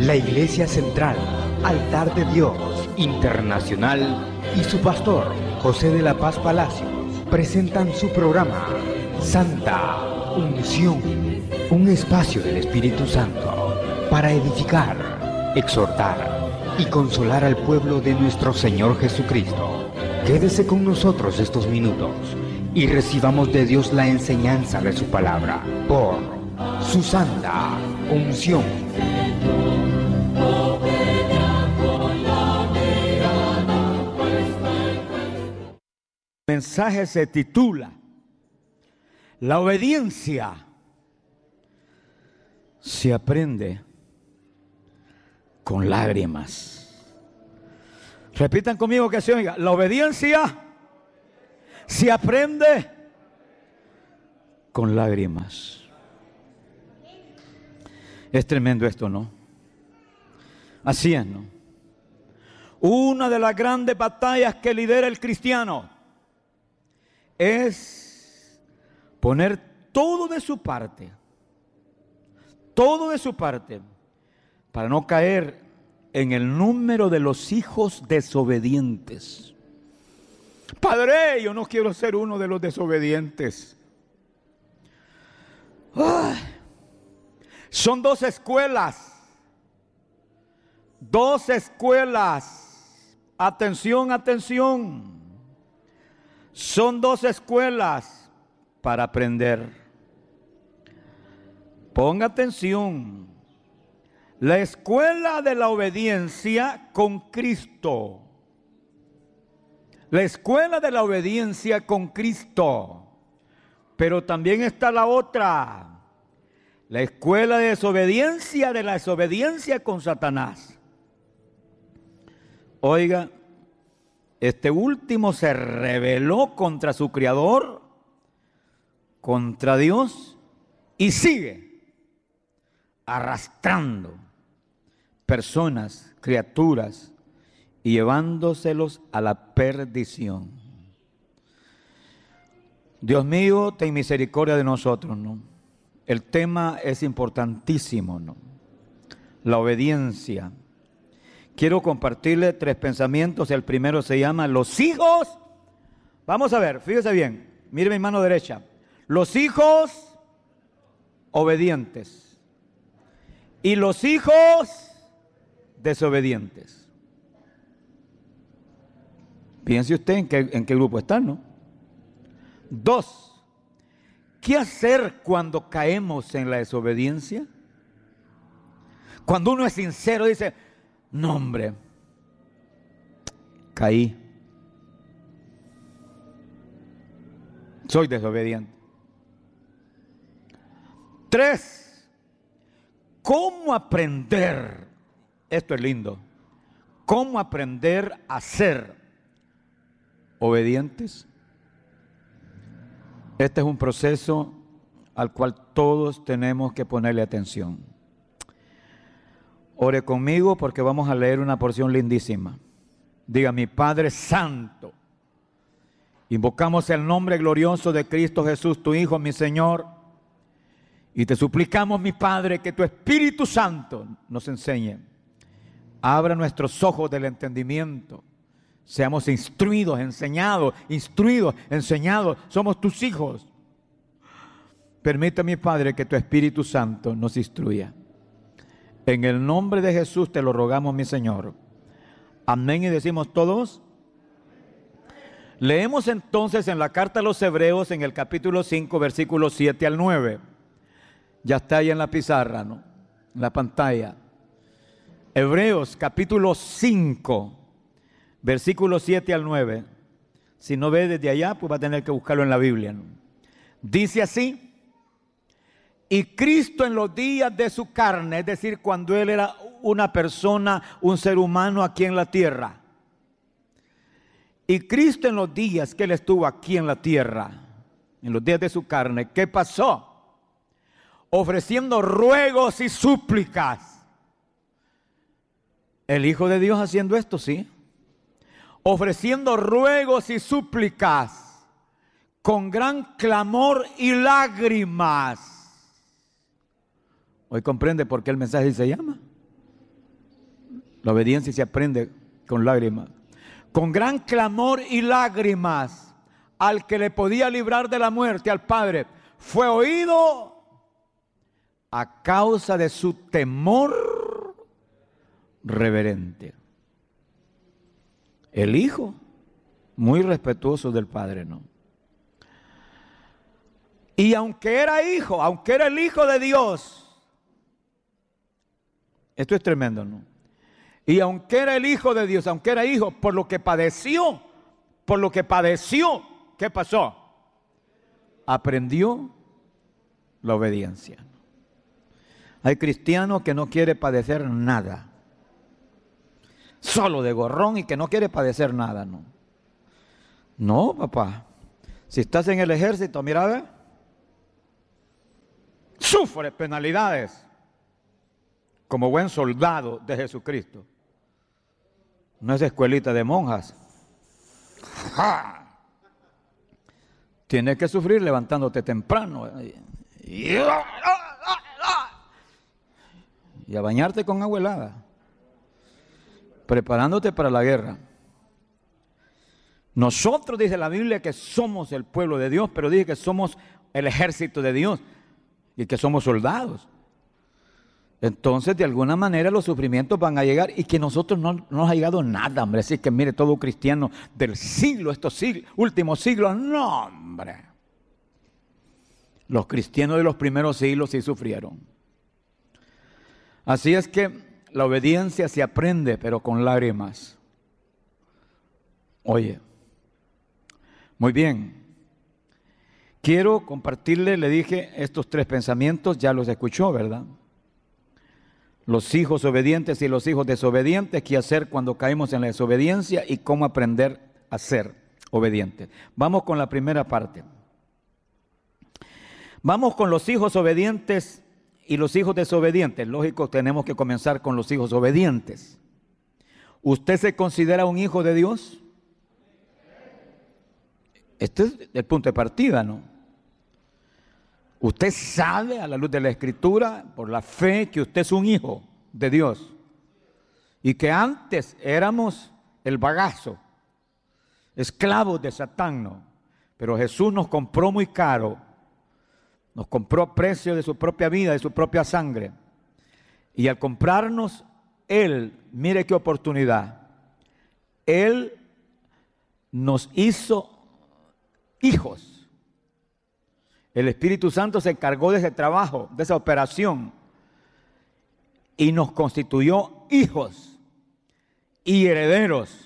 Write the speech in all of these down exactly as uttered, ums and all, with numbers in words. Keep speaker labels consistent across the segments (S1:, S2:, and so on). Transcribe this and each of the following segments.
S1: La Iglesia Central, Altar de Dios Internacional y su pastor, José de la Paz Palacios, presentan su programa Santa Unción, un espacio del Espíritu Santo para edificar, exhortar y consolar al pueblo de nuestro Señor Jesucristo. Quédese con nosotros estos minutos y recibamos de Dios la enseñanza de su palabra por su Santa Unción.
S2: El mensaje se titula La obediencia se aprende con lágrimas. Repitan conmigo que se oiga. La obediencia se aprende con lágrimas. Es tremendo esto, ¿no? Así es, ¿no? Una de las grandes batallas que lidera el cristiano es poner todo de su parte, todo de su parte, para no caer en el número de los hijos desobedientes. Padre, yo no quiero ser uno de los desobedientes. Ay, son dos escuelas, dos escuelas, atención, atención. Son dos escuelas para aprender. Ponga atención. La escuela de la obediencia con Cristo. La escuela de la obediencia con Cristo. Pero también está la otra. La escuela de desobediencia, de la desobediencia con Satanás. Oiga. Este último se rebeló contra su Creador, contra Dios, y sigue arrastrando personas, criaturas, y llevándoselos a la perdición. Dios mío, ten misericordia de nosotros, ¿no? El tema es importantísimo, ¿no? La obediencia. Quiero compartirle tres pensamientos. El primero se llama los hijos. Vamos a ver, fíjese bien. Mire mi mano derecha. Los hijos obedientes y los hijos desobedientes. Piense usted en qué, en qué grupo están, ¿no? Dos, ¿qué hacer cuando caemos en la desobediencia? Cuando uno es sincero, dice: no, hombre, caí. Soy desobediente. Tres, ¿cómo aprender? Esto es lindo. ¿Cómo aprender a ser obedientes? Este es un proceso al cual todos tenemos que ponerle atención. Ore conmigo porque vamos a leer una porción lindísima. Diga: mi Padre Santo, invocamos el nombre glorioso de Cristo Jesús, tu Hijo, mi Señor, y te suplicamos, mi Padre, que tu Espíritu Santo nos enseñe. Abra nuestros ojos del entendimiento. Seamos instruidos, enseñados, instruidos, enseñados. Somos tus hijos. Permítame, mi Padre, que tu Espíritu Santo nos instruya. En el nombre de Jesús te lo rogamos, mi Señor. Amén. Y decimos todos. Leemos entonces en la carta a los Hebreos, en el capítulo cinco, versículos siete al nueve. Ya está ahí en la pizarra, ¿no? En la pantalla. Hebreos capítulo cinco, versículos siete al nueve. Si no ve desde allá, pues va a tener que buscarlo en la Biblia, ¿no? Dice así: y Cristo en los días de su carne, es decir, cuando Él era una persona, un ser humano aquí en la tierra. Y Cristo en los días que Él estuvo aquí en la tierra, en los días de su carne, ¿qué pasó? Ofreciendo ruegos y súplicas. El Hijo de Dios haciendo esto, sí. Ofreciendo ruegos y súplicas con gran clamor y lágrimas. Hoy comprende por qué el mensaje se llama La obediencia se aprende con lágrimas. Con gran clamor y lágrimas, al que le podía librar de la muerte, al Padre, fue oído a causa de su temor reverente. El Hijo, muy respetuoso del Padre, ¿no? Y aunque era hijo, aunque era el Hijo de Dios, esto es tremendo, ¿no? Y aunque era el Hijo de Dios, aunque era hijo, por lo que padeció, por lo que padeció, ¿qué pasó? Aprendió la obediencia. Hay cristianos que no quieren padecer nada, solo de gorrón, y que no quiere padecer nada, ¿no? No, papá. Si estás en el ejército, mira, ve, sufre penalidades como buen soldado de Jesucristo. No es escuelita de monjas. ¡Ja! Tienes que sufrir levantándote temprano y a bañarte con agua helada, preparándote para la guerra. Nosotros, dice la Biblia, que somos el pueblo de Dios, pero dice que somos el ejército de Dios y que somos soldados. Entonces, de alguna manera, los sufrimientos van a llegar, y que nosotros no, no nos ha llegado nada, hombre. Así que mire, todo cristiano del siglo, estos siglos, últimos siglos, no, hombre. Los cristianos de los primeros siglos sí sufrieron. Así es que la obediencia se aprende, pero con lágrimas. Oye, muy bien. Quiero compartirle, le dije, estos tres pensamientos, ya los escuchó, ¿verdad? Los hijos obedientes y los hijos desobedientes, qué hacer cuando caemos en la desobediencia y cómo aprender a ser obedientes. Vamos con la primera parte. Vamos con los hijos obedientes y los hijos desobedientes. Lógico, tenemos que comenzar con los hijos obedientes. ¿Usted se considera un hijo de Dios? Este es el punto de partida, ¿no? Usted sabe a la luz de la Escritura, por la fe, que usted es un hijo de Dios y que antes éramos el bagazo, esclavos de Satán, ¿no? Pero Jesús nos compró muy caro, nos compró a precio de su propia vida, de su propia sangre, y al comprarnos Él, mire qué oportunidad, Él nos hizo hijos. El Espíritu Santo se encargó de ese trabajo, de esa operación, y nos constituyó hijos y herederos.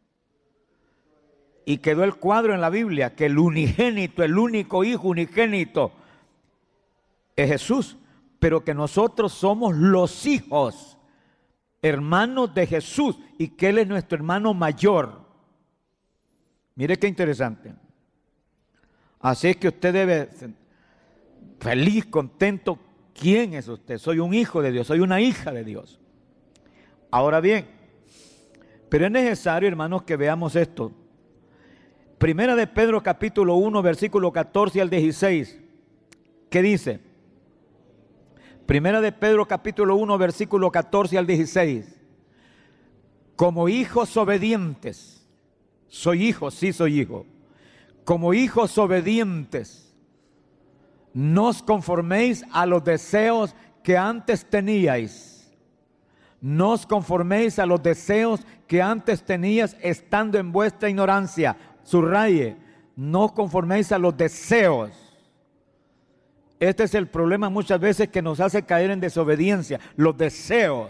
S2: Y quedó el cuadro en la Biblia que el unigénito, el único hijo unigénito es Jesús, pero que nosotros somos los hijos, hermanos de Jesús, y que Él es nuestro hermano mayor. Mire qué interesante. Así es que usted debe ser feliz, contento. ¿Quién es usted? Soy un hijo de Dios, soy una hija de Dios. Ahora bien, pero es necesario, hermanos, que veamos esto. Primera de Pedro capítulo uno, versículo catorce al dieciséis. ¿Qué dice? Primera de Pedro capítulo uno, versículo catorce al dieciséis. Como hijos obedientes. Soy hijo, sí soy hijo. Como hijos obedientes, no os conforméis a los deseos que antes teníais. No os conforméis a los deseos que antes teníais estando en vuestra ignorancia. Subraye, no os conforméis a los deseos. Este es el problema muchas veces que nos hace caer en desobediencia, los deseos.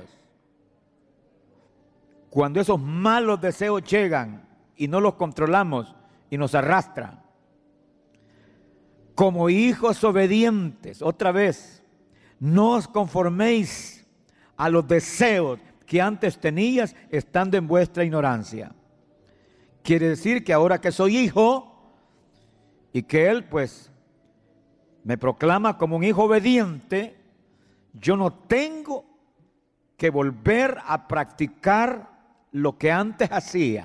S2: Cuando esos malos deseos llegan y no los controlamos, y nos arrastra. Como hijos obedientes, otra vez, no os conforméis a los deseos que antes tenías estando en vuestra ignorancia. Quiere decir que ahora que soy hijo y que Él pues me proclama como un hijo obediente, yo no tengo que volver a practicar lo que antes hacía.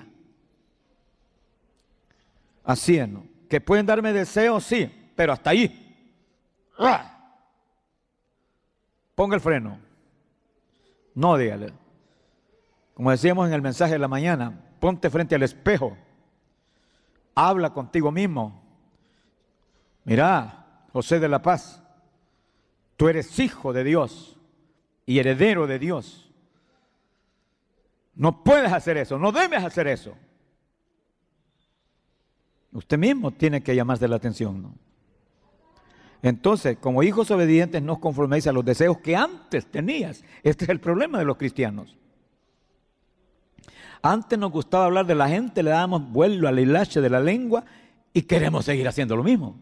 S2: Así es, ¿no? Que pueden darme deseos, sí, pero hasta ahí. ¡Ah! Ponga el freno. No, dígale. Como decíamos en el mensaje de la mañana, ponte frente al espejo, habla contigo mismo. Mira, José de la Paz, tú eres hijo de Dios y heredero de Dios. No puedes hacer eso, no debes hacer eso. Usted mismo tiene que llamarse la atención, ¿no? Entonces, como hijos obedientes, no os conforméis a los deseos que antes tenías. Este es el problema de los cristianos. Antes nos gustaba hablar de la gente, le dábamos vuelo al hilache de la lengua y queremos seguir haciendo lo mismo.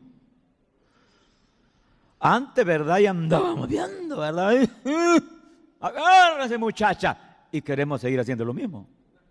S2: Antes, ¿verdad? Y andábamos viendo, ¿verdad? Agárrese, muchacha. Y queremos seguir haciendo lo mismo.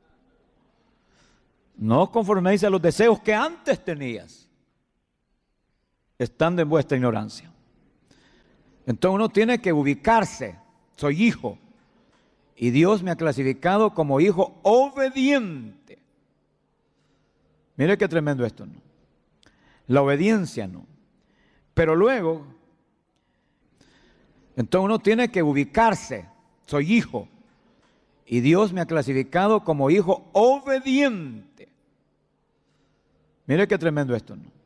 S2: No os conforméis a los deseos que antes tenías, estando en vuestra ignorancia. Entonces uno tiene que ubicarse. Soy hijo. Y Dios me ha clasificado como hijo obediente. Mire qué tremendo esto, ¿no? La obediencia, ¿no? Pero luego, entonces uno tiene que ubicarse. Soy hijo. Y Dios me ha clasificado como hijo obediente. Mire qué tremendo esto, ¿no?